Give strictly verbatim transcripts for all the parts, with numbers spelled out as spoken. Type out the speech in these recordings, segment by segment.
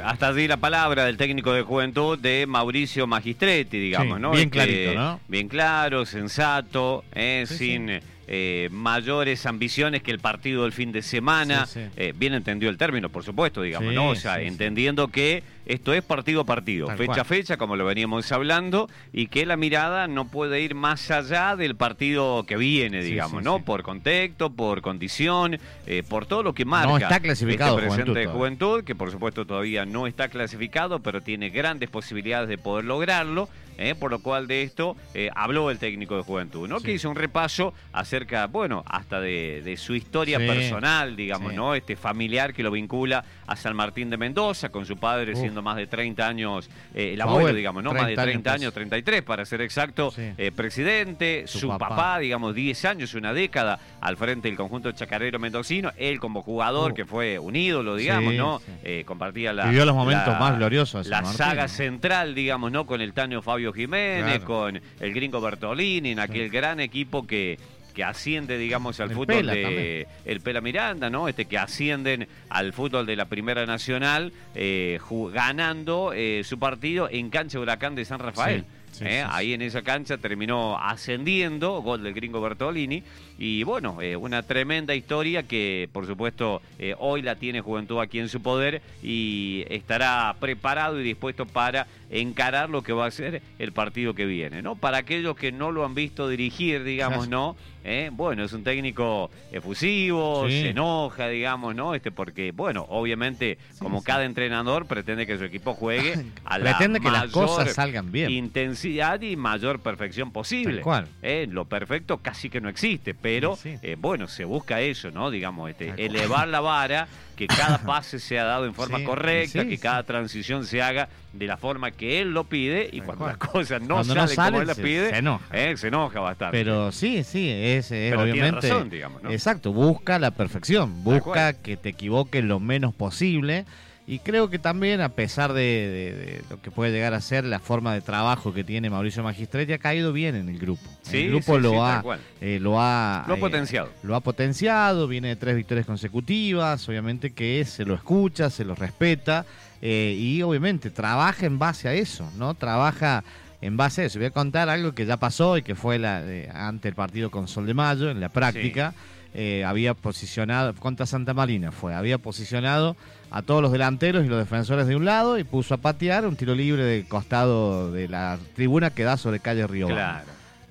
hasta allí la palabra del técnico de Juventud, de Mauricio Magistretti, digamos, sí, ¿no? Bien este, clarito, ¿no? Bien claro, sensato, eh, sí, sin sí. Eh, mayores ambiciones que el partido del fin de semana. Sí, sí. Eh, bien entendió el término, por supuesto, digamos, Sí, ¿no? O sea, sí, entendiendo sí. que esto es partido a partido, Tal fecha cual. a fecha, como lo veníamos hablando, y que la mirada no puede ir más allá del partido que viene, digamos, sí, ¿no? sí. Por contexto, por condición, eh, por todo lo que marca No está clasificado este presente Juventud de todavía. Juventud, que por supuesto todavía no está clasificado, pero tiene grandes posibilidades de poder lograrlo. Eh, por lo cual de esto eh, habló el técnico de Juventud, ¿no? Sí. Que hizo un repaso acerca, bueno, hasta de, de su historia sí. personal, digamos, sí. ¿no? Este familiar que lo vincula a San Martín de Mendoza, con su padre Uf. siendo más de treinta años, eh, el abuelo, bueno, digamos, ¿no? Más de treinta años, treinta y tres para ser exacto, sí. eh, presidente, su, su papá. papá, digamos, diez años, una década al frente del conjunto chacarero mendocino, él como jugador, uh. que fue un ídolo, digamos, sí, ¿no? Sí. Eh, compartía la... Vivió los momentos la, más gloriosos. La saga central, digamos, ¿no? Con el Tano Fabio Jiménez, claro. con el gringo Bertolini, en aquel sí. gran equipo que, que asciende, digamos, al el fútbol Pela, de también. el Pela Miranda, ¿no? Este que ascienden al fútbol de la Primera Nacional, eh, ganando eh, su partido en cancha Huracán de San Rafael. Sí. Sí, eh, sí, ahí sí. en esa cancha terminó ascendiendo, gol del gringo Bertolini, y bueno, eh, una tremenda historia que por supuesto eh, hoy la tiene Juventud aquí en su poder y estará preparado y dispuesto para encarar lo que va a ser el partido que viene, ¿no? Para aquellos que no lo han visto dirigir, digamos, ¿no? Eh, bueno, es un técnico efusivo, sí. se enoja, digamos, ¿no? Este porque, bueno, obviamente, sí, como sí. cada entrenador pretende que su equipo juegue a la pretende que mayor las cosas salgan bien. intensidad y mayor perfección posible. Tal cual. Eh, lo perfecto casi que no existe, pero sí, sí. Eh, bueno, se busca eso, ¿no? Digamos, este, elevar la vara, que cada pase sea dado en forma sí, correcta, sí, que sí. cada transición se haga de la forma que él lo pide, y cuando las cosas no cuando salen no sale, como él la se, pide, se enoja. Eh, se enoja bastante. Pero sí, sí, es, es Pero obviamente... tiene razón, digamos, ¿no? Exacto, busca la perfección, busca que te equivoques lo menos posible. Y creo que también, a pesar de, de, de lo que puede llegar a ser la forma de trabajo que tiene Mauricio Magistretti, ha caído bien en el grupo. Sí, el grupo sí, lo, sí, ha, eh, lo ha lo ha eh, potenciado. Lo ha potenciado, viene de tres victorias consecutivas, obviamente que se lo escucha, se lo respeta eh, y obviamente trabaja en base a eso, ¿no? Trabaja en base a eso. Voy a contar algo que ya pasó y que fue la, eh, ante el partido con Sol de Mayo, en la práctica. Sí. Eh, había posicionado, contra Santa Marina fue, había posicionado a todos los delanteros y los defensores de un lado y puso a patear un tiro libre del costado de la tribuna que da sobre calle Río. Claro.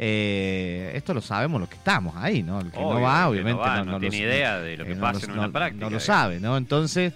Eh, esto lo sabemos los que estamos ahí, ¿no? El que Obvio, no va, que obviamente no, va, no, no, no tiene lo, idea de lo que eh, pasa no, en una no, práctica. No lo sabe, ¿no? Entonces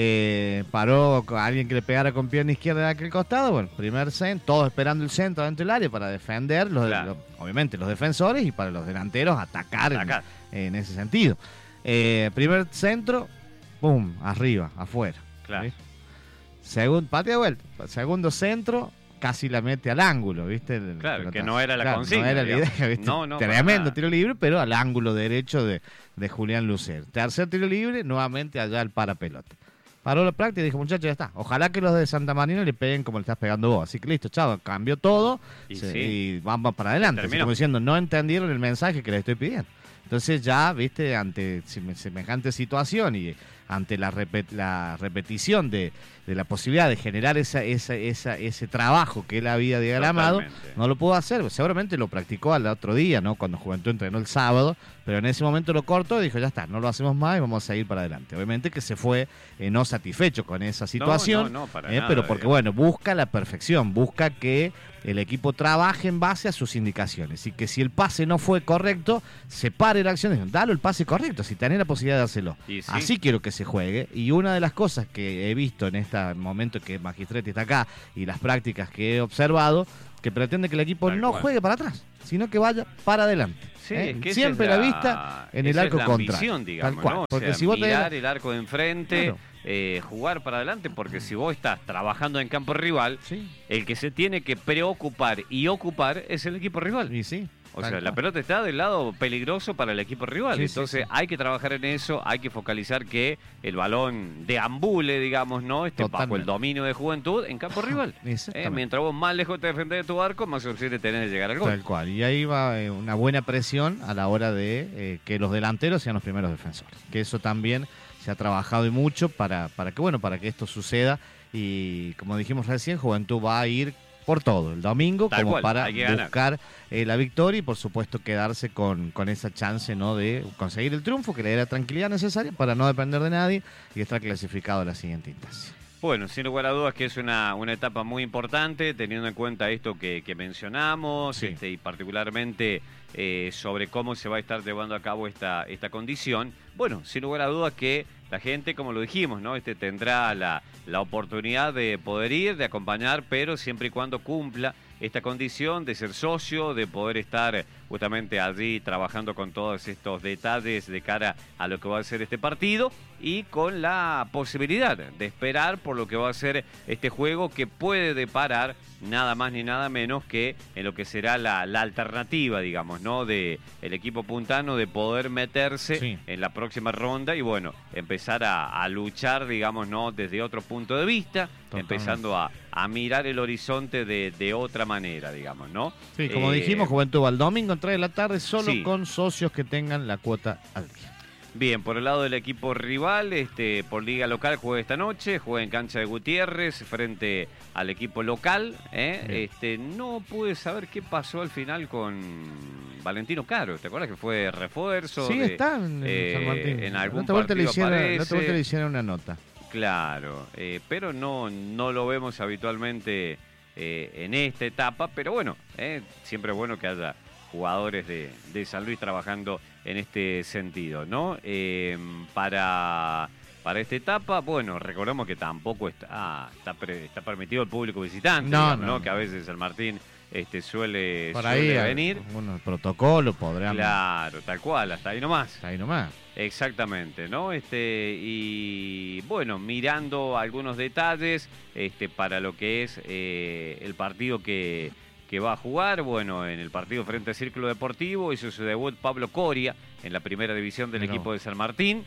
eh, paró a alguien que le pegara con pierna izquierda de aquel costado, bueno, primer centro, todos esperando el centro dentro del área para defender, los, claro. los, obviamente los defensores, y para los delanteros atacar, atacar. En, en ese sentido. Eh, primer centro, pum, arriba, afuera. Claro. ¿Viste? Segundo, patea de vuelta. Segundo centro, casi la mete al ángulo, ¿viste? El, claro, que no era la claro, consigna. No era la idea, ¿viste? No, no, tremendo tiro libre, pero al ángulo derecho de, de Julián Lucer. Tercer tiro libre, nuevamente allá al parapelota. Paró la práctica y dijo, muchachos, ya está. Ojalá que los de Santa Marina le peguen como le estás pegando vos. Así que listo, chavo, cambió todo y, se, sí. y vamos para adelante. Así como diciendo, no entendieron el mensaje que les estoy pidiendo. Entonces ya, viste, ante semejante situación y ante la, repet la repetición de, de la posibilidad de generar esa, esa, esa, ese trabajo que él había diagramado, totalmente. No lo pudo hacer. Seguramente lo practicó al otro día, ¿no? Cuando Juventud entrenó el sábado, pero en ese momento lo cortó y dijo, ya está, no lo hacemos más y vamos a seguir para adelante. Obviamente que se fue eh, no satisfecho con esa situación, no, no, no, para eh, nada, pero porque, digamos. bueno, busca la perfección, busca que el equipo trabaje en base a sus indicaciones y que si el pase no fue correcto, se pare la acción y dice, dale el pase correcto, si tenés la posibilidad de hacerlo. Sí. Así quiero que se juegue. Y una de las cosas que he visto en este momento que Magistretti está acá y las prácticas que he observado, que pretende que el equipo Tal no cual. juegue para atrás, sino que vaya para adelante. Sí, ¿eh? es que Siempre es la, la vista en el arco es la contrario. Ambición, digamos, Tal cual. ¿no? Porque o sea, si vos mirar te... el arco de enfrente, claro. eh, jugar para adelante, porque si vos estás trabajando en campo rival, sí. el que se tiene que preocupar y ocupar es el equipo rival. Y sí. O sea, cual. la pelota está del lado peligroso para el equipo rival. Sí, Entonces sí, sí. hay que trabajar en eso, hay que focalizar que el balón deambule, digamos, ¿no? Este, bajo el dominio de Juventud en campo rival. eh, mientras vos más lejos te defendés de tu arco, más opciones tenés de llegar al gol. Tal cual. Y ahí va eh, una buena presión a la hora de eh, que los delanteros sean los primeros defensores. Que eso también se ha trabajado y mucho para, para que, bueno, para que esto suceda. Y como dijimos recién, Juventud va a ir por todo el domingo, Tal como cual, para hay que buscar eh, la victoria y por supuesto quedarse con, con esa chance, ¿no?, de conseguir el triunfo que le dé la tranquilidad necesaria para no depender de nadie y estar clasificado a la siguiente instancia. Bueno, sin lugar a dudas que es una, una etapa muy importante, teniendo en cuenta esto que, que mencionamos, Sí. este, y particularmente eh, sobre cómo se va a estar llevando a cabo esta, esta condición. Bueno, sin lugar a dudas que la gente, como lo dijimos, ¿no? Este tendrá la, la oportunidad de poder ir, de acompañar, pero siempre y cuando cumpla esta condición de ser socio, de poder estar justamente allí trabajando con todos estos detalles de cara a lo que va a ser este partido y con la posibilidad de esperar por lo que va a ser este juego que puede deparar nada más ni nada menos que en lo que será la, la alternativa, digamos, ¿no?, de el equipo puntano de poder meterse Sí. en la próxima ronda y bueno, empezar a, a luchar, digamos, ¿no?, desde otro punto de vista, Totalmente. empezando a, a mirar el horizonte de, de otra manera, digamos, ¿no? Sí, como Eh, dijimos, Juventud va el domingo, tres de la tarde, solo sí. con socios que tengan la cuota al día. Bien, por el lado del equipo rival, este, por liga local juega esta noche, juega en cancha de Gutiérrez frente al equipo local. ¿eh? Este, no pude saber qué pasó al final con Valentino Caro. ¿Te acuerdas que fue refuerzo? Sí, de, está en eh, San Martín. En La algún otra vuelta le partido hicieron, la aparece. otra vuelta le hicieron una nota. Claro, eh, pero no, no lo vemos habitualmente eh, en esta etapa. Pero bueno, eh, siempre es bueno que haya jugadores de, de San Luis trabajando en este sentido, ¿no? Eh, para, para esta etapa, bueno, recordemos que tampoco está, está, pre, está permitido el público visitante, No, digamos, no, ¿no? no. Que a veces San Martín este, suele, Por suele ahí, venir. bueno, el protocolo podrán. Claro, tal cual, hasta ahí nomás. Está ahí nomás. Exactamente, ¿no? Este, y bueno, mirando algunos detalles este, para lo que es eh, el partido que, que va a jugar, bueno, en el partido frente a Círculo Deportivo hizo su debut Pablo Coria en la primera división del Mirá. equipo de San Martín.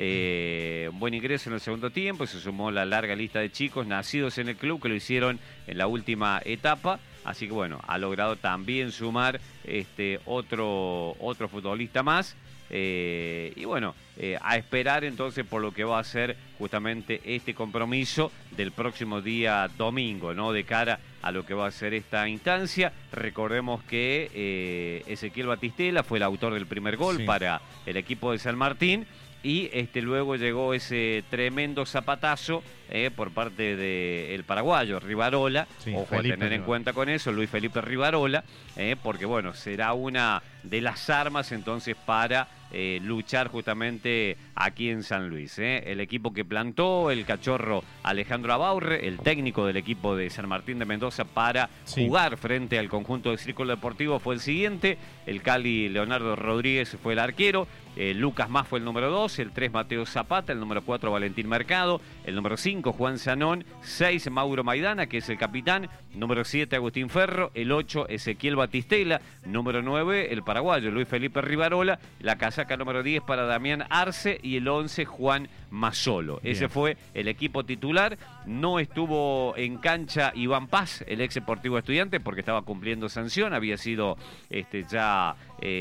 Eh, un buen ingreso en el segundo tiempo, se sumó la larga lista de chicos nacidos en el club que lo hicieron en la última etapa. Así que bueno, ha logrado también sumar este, otro, otro futbolista más. Eh, y bueno, eh, a esperar entonces por lo que va a ser justamente este compromiso del próximo día domingo, ¿no? De cara a lo que va a ser esta instancia. Recordemos que eh, Ezequiel Batistela fue el autor del primer gol Sí. para el equipo de San Martín. Y este, luego llegó ese tremendo zapatazo eh, por parte del paraguayo Rivarola. Sí, Ojo Felipe a tener en Rivarola. cuenta con eso, Luis Felipe Rivarola, eh, porque bueno, será una de las armas entonces para eh, luchar justamente aquí en San Luis. Eh. El equipo que plantó el cachorro Alejandro Abaurre, el técnico del equipo de San Martín de Mendoza para Sí. jugar frente al conjunto de Círculo Deportivo fue el siguiente. El Cali Leonardo Rodríguez fue el arquero. Eh, Lucas Más fue el número dos, el tres Mateo Zapata, el número cuatro Valentín Mercado, el número cinco Juan Zanón, seis Mauro Maidana, que es el capitán, número siete Agustín Ferro, el ocho Ezequiel Batistela, número nueve el paraguayo Luis Felipe Rivarola, la casaca número diez para Damián Arce y el once Juan Masolo. Bien. Ese fue el equipo titular. No estuvo en cancha Iván Paz, el ex Deportivo Estudiante, porque estaba cumpliendo sanción, había sido este, ya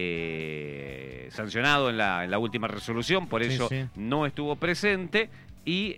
eh, sancionado en la, en la última resolución, por Sí, eso sí. no estuvo presente. Y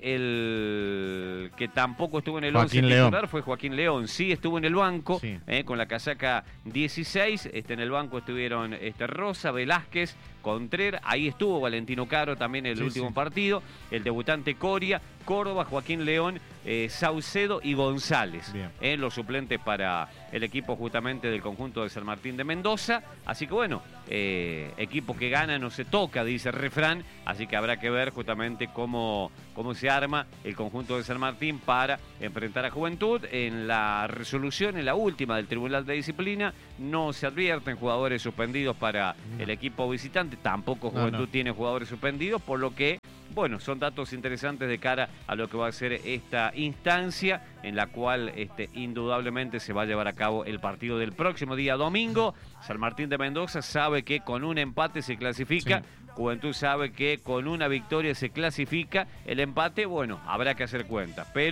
el que tampoco estuvo en el Joaquín once León. titular fue Joaquín León. Sí estuvo en el banco, Sí. eh, con la casaca dieciséis. Este, en el banco estuvieron este, Rosa, Velázquez, Contreras. Ahí estuvo Valentino Caro también en el Sí, último sí. partido. El debutante Coria, Córdoba, Joaquín León, eh, Saucedo y González. Bien. Eh, los suplentes para el equipo justamente del conjunto de San Martín de Mendoza. Así que bueno, eh, equipo que gana no se toca, dice el refrán. Así que habrá que ver justamente cómo, cómo se arma el conjunto de San Martín para enfrentar a Juventud. En la resolución, en la última del Tribunal de Disciplina, no se advierten jugadores suspendidos para el equipo visitante. Tampoco No, Juventud no. tiene jugadores suspendidos, por lo que, bueno, son datos interesantes de cara a lo que va a ser esta instancia en la cual este, indudablemente se va a llevar a cabo el partido del próximo día domingo. San Martín de Mendoza sabe que con un empate se clasifica. Sí. Juventud sabe que con una victoria se clasifica. El empate, bueno, habrá que hacer cuentas, pero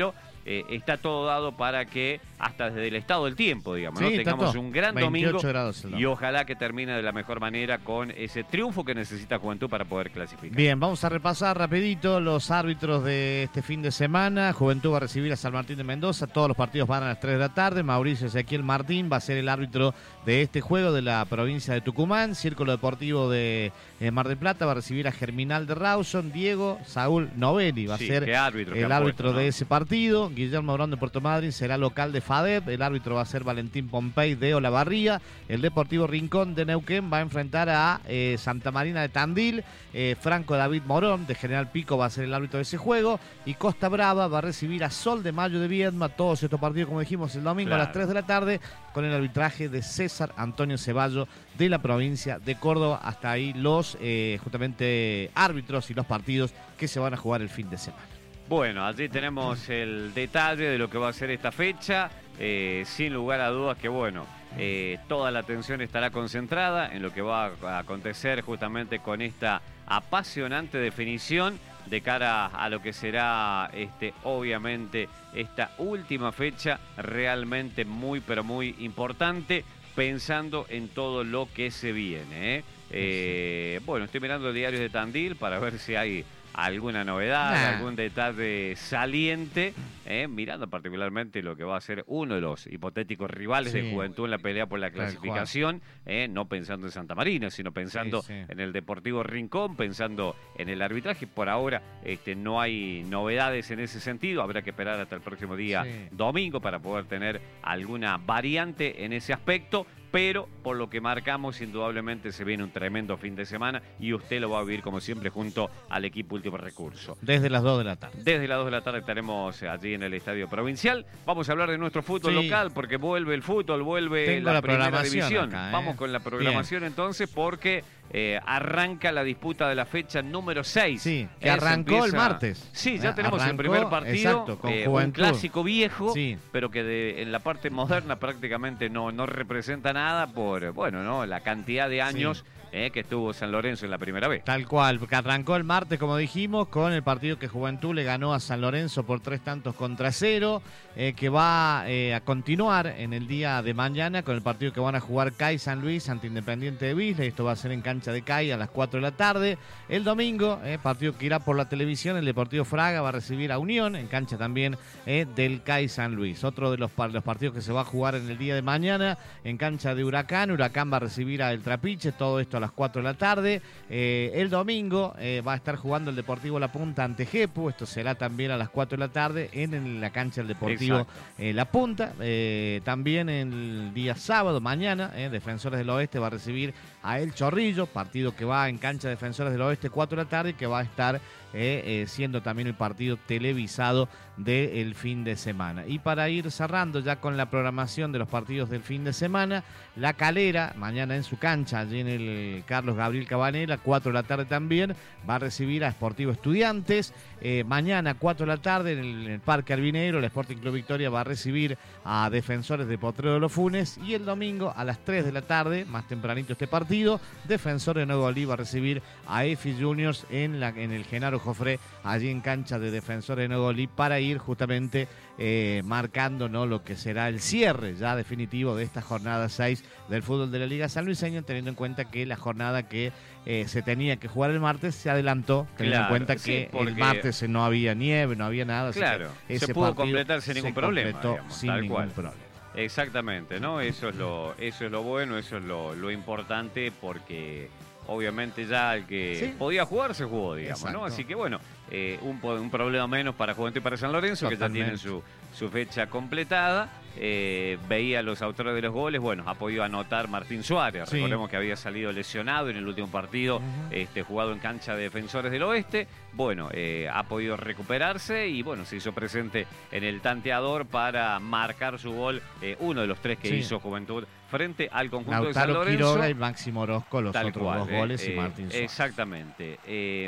eh, está todo dado para que hasta desde el estado del tiempo, digamos, sí, ¿no? tengamos un gran domingo grados y ojalá que termine de la mejor manera con ese triunfo que necesita Juventud para poder clasificar. Bien, vamos a repasar rapidito los árbitros de este fin de semana. Juventud va a recibir a San Martín de Mendoza, todos los partidos van a las tres de la tarde. Mauricio Ezequiel Martín va a ser el árbitro de este juego de la provincia de Tucumán. Círculo Deportivo de eh, Mar del Plata va a recibir a Germinal de Rawson. Diego Saúl Novelli va sí, a ser árbitro el árbitro puesto, ¿no? de ese partido. Guillermo Brón de Puerto Madryn será local de FADEP. El árbitro va a ser Valentín Pompey de Olavarría. El Deportivo Rincón de Neuquén va a enfrentar a eh, Santa Marina de Tandil. Eh, Franco David Morón de General Pico va a ser el árbitro de ese juego. Y Costa Brava va a recibir a Sol de Mayo de Viedma. Todos estos partidos, como dijimos, el domingo claro. a las tres de la tarde, con el arbitraje de César Antonio Ceballo de la provincia de Córdoba. Hasta ahí los eh, justamente árbitros y los partidos que se van a jugar el fin de semana. Bueno, allí tenemos el detalle de lo que va a ser esta fecha. Eh, sin lugar a dudas que, bueno, eh, toda la atención estará concentrada en lo que va a acontecer justamente con esta apasionante definición de cara a lo que será, este, obviamente, esta última fecha realmente muy, pero muy importante, pensando en todo lo que se viene, ¿eh? Eh, bueno, estoy mirando los diarios de Tandil para ver si hay alguna novedad, nah. algún detalle saliente, eh, mirando particularmente lo que va a ser uno de los hipotéticos rivales sí. de Juventud en la pelea por la clasificación, eh, no pensando en Santa Marina, sino pensando sí, sí. en el Deportivo Rincón, pensando en el arbitraje. Por ahora este, no hay novedades en ese sentido, habrá que esperar hasta el próximo día sí. domingo para poder tener alguna variante en ese aspecto. Pero por lo que marcamos, indudablemente se viene un tremendo fin de semana y usted lo va a vivir como siempre junto al equipo Último Recurso. Desde las dos de la tarde. Desde las dos de la tarde estaremos allí en el Estadio Provincial. Vamos a hablar de nuestro fútbol sí. local porque vuelve el fútbol, vuelve Tengo la, la primera división. Acá, ¿eh? Vamos con la programación Bien. entonces porque eh, arranca la disputa de la fecha número seis. Sí, que eh, arrancó empieza... el martes. Sí, ya eh, tenemos arrancó, el primer partido, exacto, con eh, un clásico viejo, sí. pero que de, en la parte moderna prácticamente no, no representa nada por... Bueno, ¿no? La cantidad de años sí. eh, que estuvo San Lorenzo en la primera vez. Tal cual, porque arrancó el martes, como dijimos, con el partido que Juventud le ganó a San Lorenzo por tres tantos contra cero, eh, que va eh, a continuar en el día de mañana con el partido que van a jugar C A I San Luis ante Independiente de Villa. Esto va a ser en cancha de C A I a las cuatro de la tarde. El domingo, eh, partido que irá por la televisión, el Deportivo Fraga va a recibir a Unión, en cancha también eh, del C A I San Luis. Otro de los, los partidos que se va a jugar en el día de mañana, en cancha de Huracán. Huracán va a recibir a El Trapiche, todo esto a las cuatro de la tarde. Eh, el domingo eh, va a estar jugando el Deportivo La Punta ante Jepu, esto será también a las cuatro de la tarde en, en la cancha del Deportivo eh, La Punta. Eh, también el día sábado, mañana, eh, Defensores del Oeste va a recibir a El Chorrillo, partido que va en cancha de Defensores del Oeste cuatro de la tarde y que va a estar eh, eh, siendo también el partido televisado del fin de semana. Y para ir cerrando ya con la programación de los partidos del fin de semana, La Calera, mañana en su cancha, allí en el Carlos Gabriel Cabanela, cuatro de la tarde también, va a recibir a Sportivo Estudiantes. Eh, mañana, cuatro de la tarde, en el, en el Parque Albinegro, el Sporting Club Victoria va a recibir a Defensores de Potrero de los Funes. Y el domingo, a las tres de la tarde, más tempranito este partido, Defensor de Nuevo Olí va a recibir a E F I Juniors en, la, en el Genaro Jofré, allí en cancha de Defensores de Nuevo Olí, para ir justamente eh, marcando, ¿no?, lo que será el cierre ya definitivo de esta jornada seis del fútbol de la Liga Sanluiseña, teniendo en cuenta que la jornada que eh, se tenía que jugar el martes se adelantó, teniendo claro, en cuenta sí, que porque... el martes no había nieve, no había nada. Claro, así que ese se pudo completar sin ningún problema. Digamos, sin tal ningún cual. problema. Exactamente, ¿no? Eso es lo, eso es lo bueno, eso es lo, lo importante, porque obviamente ya el que sí. podía jugar se jugó, digamos, Exacto. ¿no? Así que bueno, eh, un, un problema menos para Juventud y para San Lorenzo, Totalmente. que ya tienen su, su fecha completada. Eh, veía los autores de los goles, bueno, ha podido anotar Martín Suárez, sí. recordemos que había salido lesionado en el último partido, uh-huh. este, jugado en cancha de Defensores del Oeste, bueno, eh, ha podido recuperarse y bueno, se hizo presente en el tanteador para marcar su gol, eh, uno de los tres que sí. hizo Juventud frente al conjunto Lautaro de San Lorenzo. Quiroga y Máximo Orozco, los Tal otros cual, dos eh, goles eh, y Martín Suárez. Exactamente. Eh,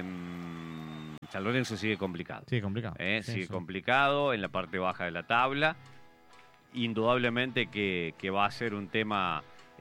San Lorenzo sigue complicado. Sigue complicado. Eh, sí, sigue sí. complicado en la parte baja de la tabla. Indudablemente que, que va a ser un tema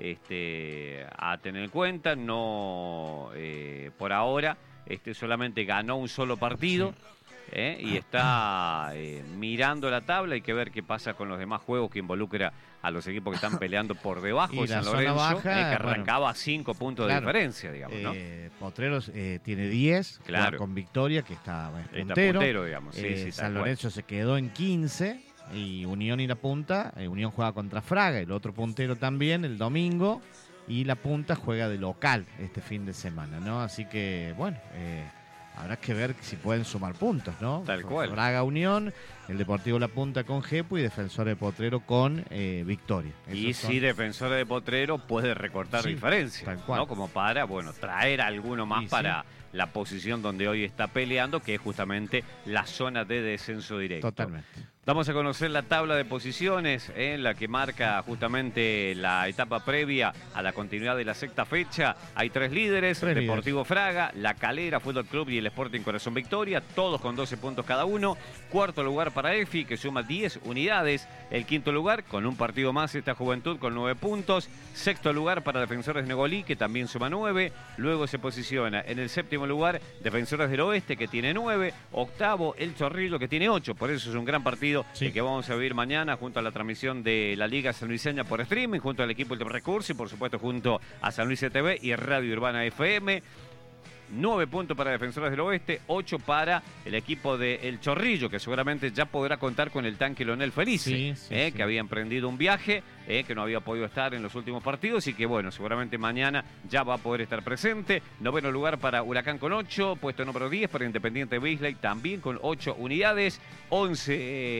este, a tener en cuenta. No, eh, por ahora, este, solamente ganó un solo partido. Sí. ¿eh? Y está eh, mirando la tabla. Hay que ver qué pasa con los demás juegos que involucra a los equipos que están peleando por debajo de San Lorenzo, baja, eh, que arrancaba bueno, a cinco puntos claro, de diferencia, digamos, ¿no? Eh, Potreros eh, tiene diez, claro, con Victoria, que está, bueno, está puntero. puntero, digamos. Sí, eh, sí, San Lorenzo se quedó en quince, y Unión y la punta, eh, Unión juega contra Fraga, el otro puntero también, el domingo, y la punta juega de local este fin de semana, ¿no? Así que, bueno, eh, habrá que ver si pueden sumar puntos, ¿no? Tal cual. Fraga Unión, el Deportivo La Punta con Jepu y Defensor de Potrero con eh, Victoria. Esos y son... si Defensor de Potrero puede recortar sí, diferencia, tal cual. ¿no? Como para, bueno, traer a alguno más sí, para sí. la posición donde hoy está peleando, que es justamente la zona de descenso directo. Totalmente. Vamos a conocer la tabla de posiciones, en la que marca justamente la etapa previa a la continuidad de la sexta fecha. Hay tres líderes, tres Deportivo líderes. Fraga, La Calera, Fútbol Club y el Sporting Corazón Victoria, todos con doce puntos cada uno. Cuarto lugar para Efi, que suma diez unidades. El quinto lugar, con un partido más, esta Juventud con nueve puntos. Sexto lugar para Defensores Negolí, que también suma nueve. Luego se posiciona en el séptimo lugar Defensores del Oeste, que tiene nueve. Octavo, El Chorrillo, que tiene ocho. Por eso es un gran partido. Sí. Que vamos a vivir mañana junto a la transmisión de la Liga Sanluiseña por streaming, junto al equipo del Recurso y por supuesto junto a San Luis T V y Radio Urbana F M. nueve puntos para Defensores del Oeste, ocho para el equipo de El Chorrillo, que seguramente ya podrá contar con el tanque Leonel Felice, sí, sí, eh, sí. que había emprendido un viaje, eh, que no había podido estar en los últimos partidos y que, bueno, seguramente mañana ya va a poder estar presente. Noveno lugar para Huracán con ocho, puesto número diez para Independiente Beasley también con ocho unidades, once,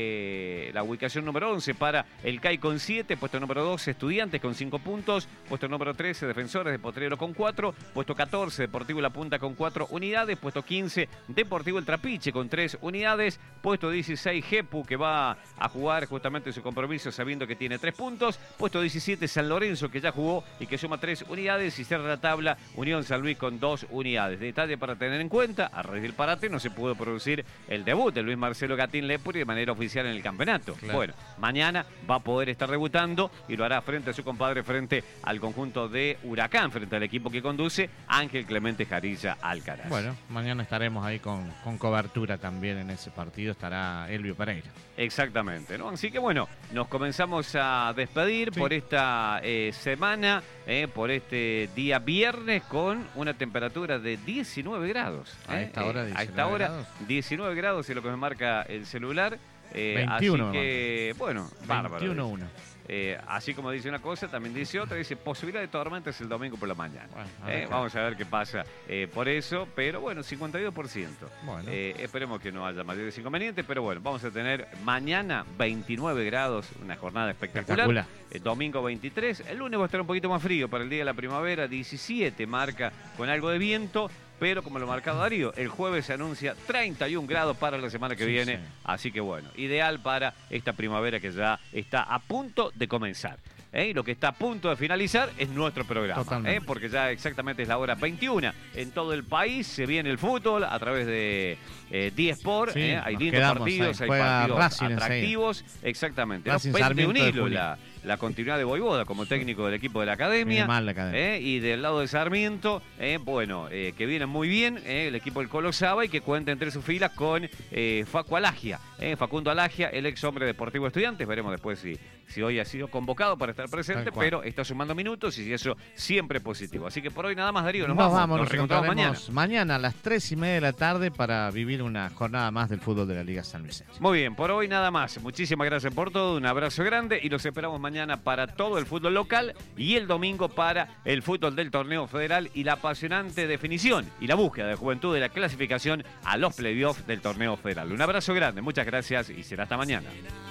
eh, la ubicación número once para el C A I con siete, puesto número doce Estudiantes con cinco puntos, puesto número trece Defensores de Potrero con cuatro, puesto catorce Deportivo La Punta con cuatro unidades, puesto quince Deportivo El Trapiche con tres unidades, puesto dieciséis Jepu, que va a jugar justamente su compromiso sabiendo que tiene tres puntos, puesto diecisiete San Lorenzo, que ya jugó y que suma tres unidades, y cierra la tabla Unión San Luis con dos unidades. Detalle para tener en cuenta: a raíz del parate no se pudo producir el debut de Luis Marcelo Gatín Lepuri de manera oficial en el campeonato. Claro. Bueno, mañana va a poder estar debutando y lo hará frente a su compadre, frente al conjunto de Huracán, frente al equipo que conduce Ángel Clemente Jarilla Alcaraz. Bueno, mañana estaremos ahí con, con cobertura también en ese partido, estará Elvio Pereira. Exactamente, ¿no? Así que bueno, nos comenzamos a despedir sí. por esta eh, semana, eh, por este día viernes, con una temperatura de diecinueve grados. A eh, esta hora, eh, a esta hora grados. diecinueve grados es lo que me marca el celular. Eh, veintiuno, así que, bueno, bárbaro. veintiuno uno. Eh, así como dice una cosa, también dice otra. Dice posibilidad de tormentas el domingo por la mañana. Bueno, eh, vamos a ver qué pasa eh, por eso. Pero bueno, cincuenta y dos por ciento. Bueno. Eh, esperemos que no haya mayores inconvenientes. Pero bueno, vamos a tener mañana veintinueve grados, una jornada espectacular. espectacular. El domingo veintitrés. El lunes va a estar un poquito más frío para el día de la primavera. diecisiete marca con algo de viento. Pero como lo marcado Darío, el jueves se anuncia treinta y un grados para la semana que sí, viene. Sí. Así que bueno, ideal para esta primavera que ya está a punto de comenzar. ¿Eh? Y lo que está a punto de finalizar es nuestro programa, ¿eh? Porque ya exactamente es la hora veintiuna. En todo el país se viene el fútbol a través de eh, D-Sport. Sí, ¿eh? Hay lindos partidos, ahí. hay partidos Racing atractivos. Enseguida. Exactamente. ¿No? Pende un hilo la, la continuidad de Voivoda como técnico del equipo de la academia. Mal la academia. ¿Eh? Y del lado de Sarmiento, eh, bueno, eh, que viene muy bien eh, el equipo del Colo Saba y que cuenta entre sus filas con eh, Facu Alagia, eh, Facundo Alagia, el ex hombre deportivo Estudiantes. Veremos después si, si hoy ha sido convocado para estar presente, pero está sumando minutos y eso siempre es positivo. Así que por hoy nada más, Darío. Nos, nos vamos, vamos, nos, nos reencontramos mañana. mañana a las tres y media de la tarde para vivir una jornada más del fútbol de la Liga San Luis. Muy bien, por hoy nada más. Muchísimas gracias por todo, un abrazo grande y los esperamos mañana para todo el fútbol local y el domingo para el fútbol del torneo federal y la apasionante definición y la búsqueda de Juventud de la clasificación a los playoffs del torneo federal. Un abrazo grande, muchas gracias y será hasta mañana.